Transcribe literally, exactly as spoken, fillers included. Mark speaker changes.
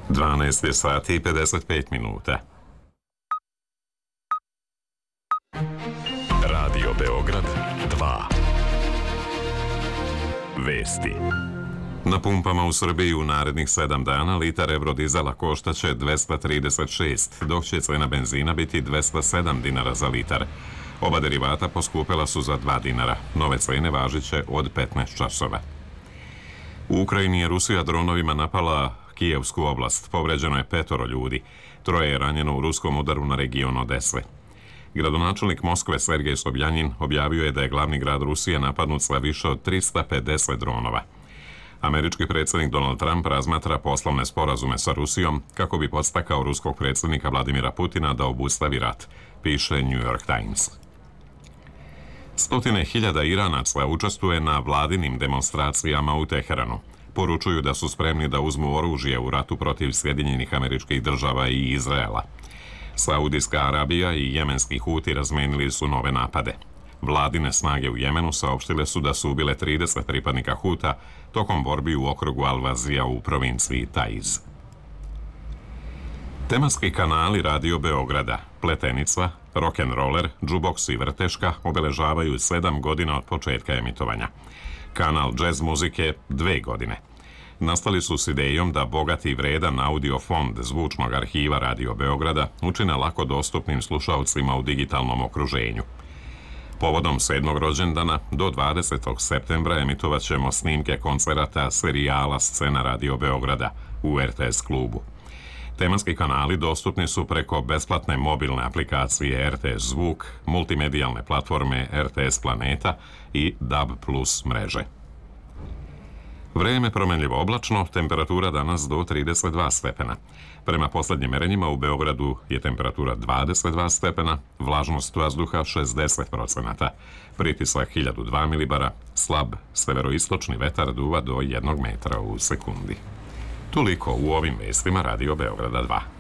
Speaker 1: dvanaest je sati i pedeset pet minuta.
Speaker 2: Radio Beograd dva. Vesti.
Speaker 1: Na pumpama u Srbiji u narednih sedam dana litar evrodizela koštaće dvesta trideset šest, dok će cena benzina biti dvesta sedam dinara za litar. Oba derivata poskupela su za dva dinara. Nove cene važiće od petnaest časova. U Ukrajini je Rusija dronovima napala Kijevsku oblast. Povređeno je petoro ljudi. Troje je ranjeno u ruskom udaru na region Odese. Gradonačelnik Moskve Sergej Sobjanin objavio je da je glavni grad Rusije napadnut sa više od trista pedeset dronova. Američki predsjednik Donald Trump razmatra poslovne sporazume sa Rusijom kako bi podstakao ruskog predsjednika Vladimira Putina da obustavi rat, piše New York Times. Stotine hiljada Iranaca učestvuje na vladinim demonstracijama u Teheranu. Poručuju da su spremni da uzmu oružje u ratu protiv Sjedinjenih Američkih Država i Izraela. Saudijska Arabija i jemenski Huti razmenili su nove napade. Vladine snage u Jemenu saopštile su da su ubile trideset pripadnika Huta tokom borbi u okrugu Al-Vazija u provinciji Taiz. Tematski kanali Radio Beograda, Pletenica, Rock'n'Roller, Džuboks i Vrteška obeležavaju sedam godina od početka emitovanja. Kanal Jazz muzike dve godine. Nastali su s idejom da bogati i vredan audio fond zvučnog arhiva Radio Beograda učine lako dostupnim slušalcima u digitalnom okruženju. Povodom sedmog rođendana do dvadesetog septembra emitovat ćemo snimke koncerata serijala Scena Radio Beograda u R T S klubu. Tematski kanali dostupni su preko besplatne mobilne aplikacije R T S Zvuk, multimedijalne platforme R T S Planeta i D A B plus mreže. Vreme promenljivo oblačno, temperatura danas do trideset dva stepena. Prema poslednjim merenjima u Beogradu je temperatura dvadeset dva stepena, vlažnost vazduha šezdeset procenata, pritisak hiljadu dva milibara, slab severoistočni vetar duva do jednog metra u sekundi. Toliko u ovim vestima Radio Beograda dva.